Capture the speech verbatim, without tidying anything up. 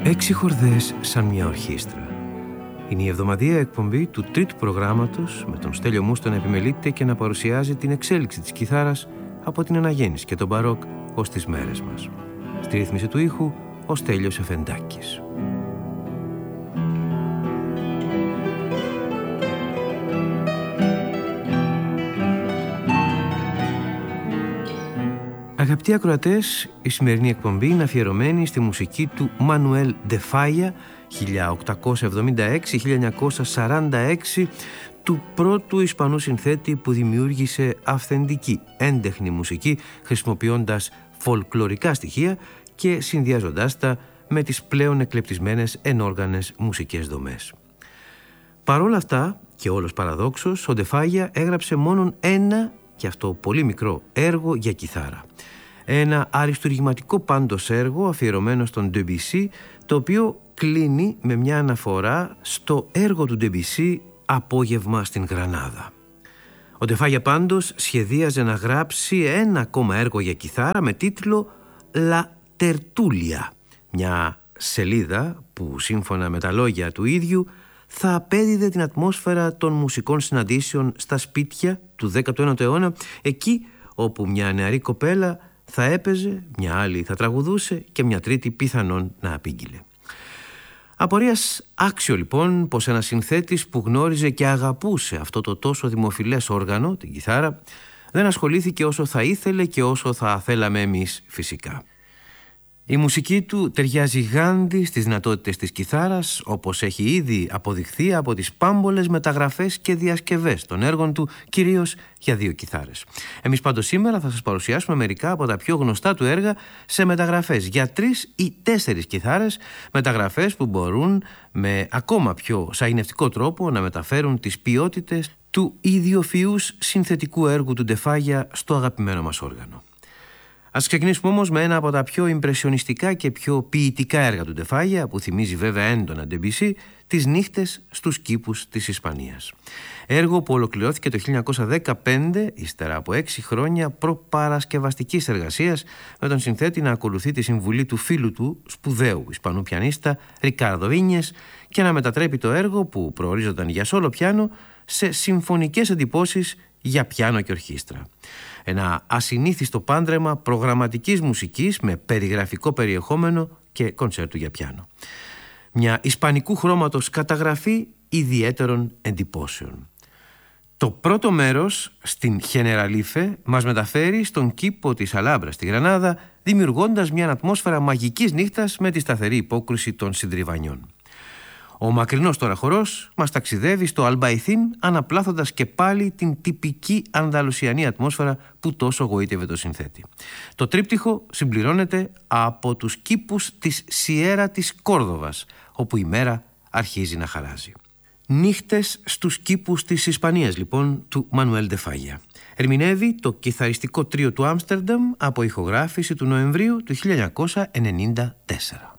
Έξι χορδές σαν μια ορχήστρα. Είναι η εβδομαδιαία εκπομπή του τρίτου προγράμματος με τον Στέλιο Μούστο να επιμελείται και να παρουσιάζει την εξέλιξη της κιθάρας από την αναγέννηση και τον μπαρόκ ως τις μέρες μας. Στη ρύθμιση του ήχου ο Στέλιος Εφεντάκης. Αγαπητοί ακροατές, η σημερινή εκπομπή είναι αφιερωμένη στη μουσική του Μανουέλ ντε Φάγια χίλια οκτακόσια εβδομήντα έξι με χίλια εννιακόσια σαράντα έξι, του πρώτου Ισπανού συνθέτη που δημιούργησε αυθεντική έντεχνη μουσική χρησιμοποιώντας φολκλωρικά στοιχεία και συνδυάζοντάς τα με τις πλέον εκλεπτισμένες ενόργανες μουσικές δομές. Παρ' όλα αυτά και όλος παραδόξως, ο ντε Φάγια έγραψε μόνον ένα, και αυτό πολύ μικρό, έργο για κιθάρα. Ένα αριστουργηματικό πάντως έργο αφιερωμένο στον Ντεμπισί, το οποίο κλείνει με μια αναφορά στο έργο του Ντεμπισί «Απόγευμα στην Γρανάδα». Ο ντε Φάγια πάντως σχεδίαζε να γράψει ένα ακόμα έργο για κιθάρα με τίτλο «La Tertulia», μια σελίδα που σύμφωνα με τα λόγια του ίδιου θα απέδιδε την ατμόσφαιρα των μουσικών συναντήσεων στα σπίτια του δέκατου ένατου αιώνα, εκεί όπου μια νεαρή κοπέλα θα έπαιζε, μια άλλη θα τραγουδούσε και μια τρίτη πιθανόν να απήγγειλε. Απορίας άξιο λοιπόν πως ένας συνθέτης που γνώριζε και αγαπούσε αυτό το τόσο δημοφιλές όργανο, την κιθάρα, δεν ασχολήθηκε όσο θα ήθελε και όσο θα θέλαμε εμείς φυσικά. Η μουσική του ταιριάζει γάντι στις δυνατότητες της κιθάρας, όπως έχει ήδη αποδειχθεί από τις πάμπολες μεταγραφές και διασκευές των έργων του, κυρίως για δύο κιθάρες. Εμείς πάντως σήμερα θα σας παρουσιάσουμε μερικά από τα πιο γνωστά του έργα σε μεταγραφές για τρεις ή τέσσερις κιθάρες, μεταγραφές που μπορούν με ακόμα πιο σαγηνευτικό τρόπο να μεταφέρουν τις ποιότητες του ιδιοφυούς συνθετικού έργου του ντε Φάγια στο αγαπημένο μας όργανο. Ας ξεκινήσουμε όμως με ένα από τα πιο ιμπρεσιονιστικά και πιο ποιητικά έργα του ντε Φάγια, που θυμίζει βέβαια έντονα Ντεμπισί, τις νύχτες στους κήπους της Ισπανίας. Έργο που ολοκληρώθηκε το χίλια εννιακόσια δεκαπέντε, ύστερα από έξι χρόνια προπαρασκευαστικής εργασίας, με τον συνθέτη να ακολουθεί τη συμβουλή του φίλου του, σπουδαίου Ισπανού πιανίστα Ρικάρδο Βίνιες, και να μετατρέπει το έργο που προορίζονταν για σόλο πιάνο σε συμφωνικές εντυπώσεις για πιάνο και ορχήστρα. Ένα ασυνήθιστο πάντρεμα προγραμματικής μουσικής με περιγραφικό περιεχόμενο και κονσέρτου για πιάνο. Μια ισπανικού χρώματος καταγραφή ιδιαίτερων εντυπώσεων. Το πρώτο μέρος, στην Χενεραλίφε, μας μεταφέρει στον κήπο της Αλάμπρα στη Γρανάδα, δημιουργώντας μια ατμόσφαιρα μαγικής νύχτας με τη σταθερή υπόκριση των συντριβανιών. Ο μακρινός τώρα χορός μας ταξιδεύει στο Αλμπαϊθίν, αναπλάθοντας και πάλι την τυπική ανδαλουσιανή ατμόσφαιρα που τόσο γοήτευε το συνθέτη. Το τρίπτυχο συμπληρώνεται από τους κήπους της Σιέρα της Κόρδοβας, όπου η μέρα αρχίζει να χαράζει. Νύχτες στους κήπους της Ισπανίας λοιπόν, του Μανουέλ ντε Φάγια. Ερμηνεύει το κιθαριστικό τρίο του Άμστερνταμ από ηχογράφηση του Νοεμβρίου του χίλια εννιακόσια ενενήντα τέσσερα.